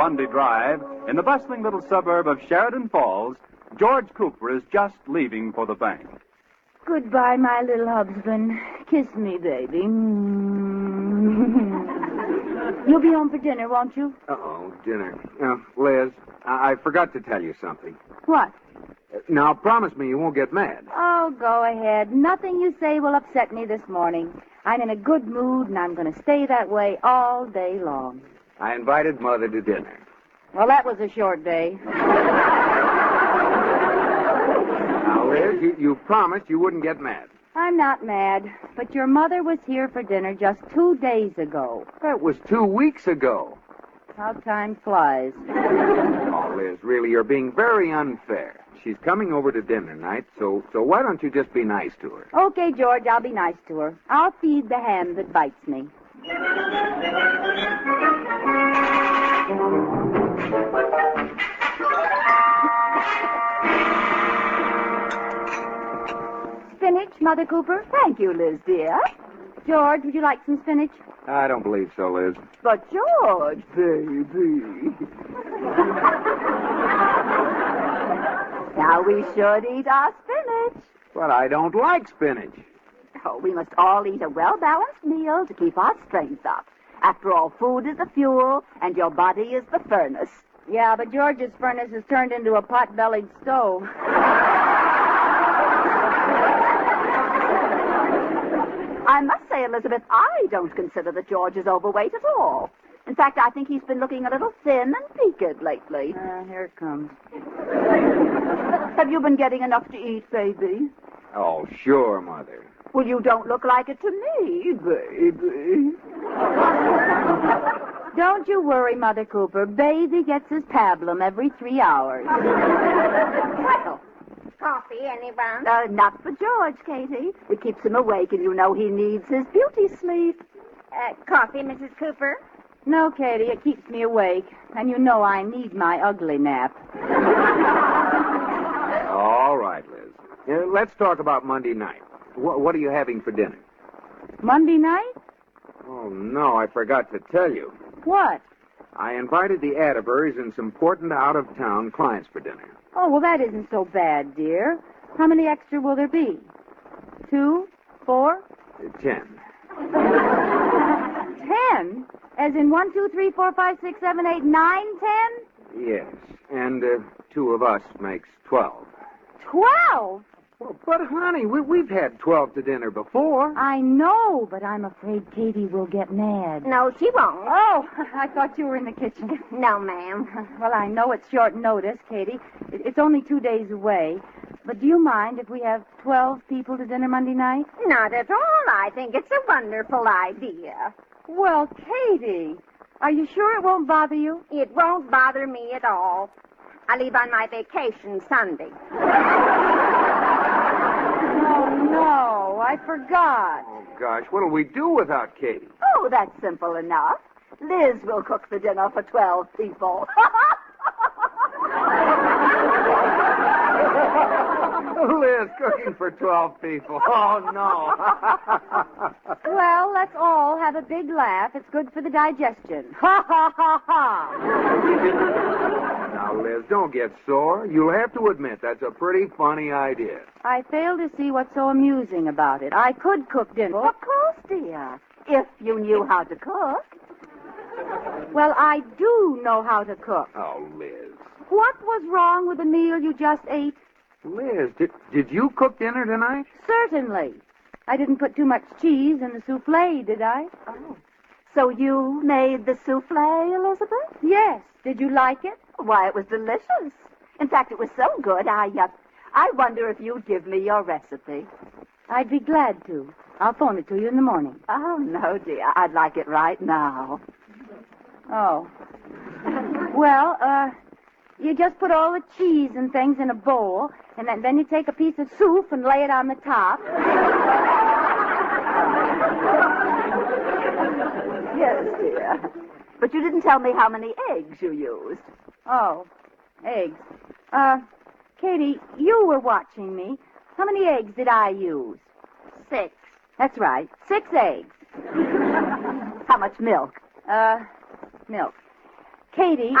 Bundy Drive, in the bustling little suburb of Sheridan Falls, George Cooper is just leaving for the bank. Goodbye, my little husband. Kiss me, baby. You'll be home for dinner, won't you? Uh-oh, dinner. Liz, I forgot to tell you something. What? Now, promise me you won't get mad. Oh, go ahead. Nothing you say will upset me this morning. I'm in a good mood, and I'm going to stay that way all day long. I invited Mother to dinner. Well, that was a short day. Now, Liz, you promised you wouldn't get mad. I'm not mad, but your mother was here for dinner just 2 days ago. That was 2 weeks ago. How time flies. Oh, Liz, really, you're being very unfair. She's coming over to dinner tonight, so why don't you just be nice to her? Okay, George, I'll be nice to her. I'll feed the hand that bites me. Spinach, Mother Cooper? Thank you, Liz, dear. George, would you like some spinach? I don't believe so, Liz. But George, baby. Now we should eat our spinach. But I don't like spinach. Oh, we must all eat a well-balanced meal to keep our strength up. After all, food is the fuel, and your body is the furnace. Yeah, but George's furnace has turned into a pot-bellied stove. I must say, Elizabeth, I don't consider that George is overweight at all. In fact, I think he's been looking a little thin and peaked lately. Here it comes. Have you been getting enough to eat, baby? Oh, sure, Mother. Well, you don't look like it to me, baby. Don't you worry, Mother Cooper. Baby gets his pablum every 3 hours. Well, coffee, anyone? Not for George, Katie. It keeps him awake, and you know he needs his beauty sleep. Coffee, Mrs. Cooper? No, Katie, it keeps me awake. And you know I need my ugly nap. All right, Liz. Let's talk about Monday night. What are you having for dinner? Monday night? Oh, no, I forgot to tell you. What? I invited the Atterburys and some important out-of-town clients for dinner. Oh, well, that isn't so bad, dear. How many extra will there be? 2? 4? 10. 10? As in 1, 2, 3, 4, 5, 6, 7, 8, 9, 10? Yes, and 2 of us makes 12. 12? Well, but, honey, we've had 12 to dinner before. I know, but I'm afraid Katie will get mad. No, she won't. Oh, I thought you were in the kitchen. No, ma'am. Well, I know it's short notice, Katie. It's only 2 days away. But do you mind if we have 12 people to dinner Monday night? Not at all. I think it's a wonderful idea. Well, Katie, are you sure it won't bother you? It won't bother me at all. I leave on my vacation Sunday. Oh, no, I forgot. Oh, gosh, what'll we do without Katie? Oh, that's simple enough. Liz will cook the dinner for 12 people. Liz cooking for 12 people. Oh, no. Well, let's all have a big laugh. It's good for the digestion. Ha, ha, ha, ha. Now, Liz, don't get sore. You'll have to admit that's a pretty funny idea. I fail to see what's so amusing about it. I could cook dinner. Of course, dear. If you knew how to cook. Well, I do know how to cook. Oh, Liz. What was wrong with the meal you just ate? Liz, did you cook dinner tonight? Certainly. I didn't put too much cheese in the souffle, did I? Oh. So you made the souffle, Elizabeth? Yes. Did you like it? Why, it was delicious. In fact, it was so good, I wonder if you'd give me your recipe. I'd be glad to. I'll phone it to you in the morning. Oh, no, dear. I'd like it right now. Oh. Well, you just put all the cheese and things in a bowl, and then you take a piece of soup and lay it on the top. Yes, dear. But you didn't tell me how many eggs you used. Oh, eggs. Katie, you were watching me. How many eggs did I use? 6. That's right. 6 eggs. How much milk? Milk. Katie...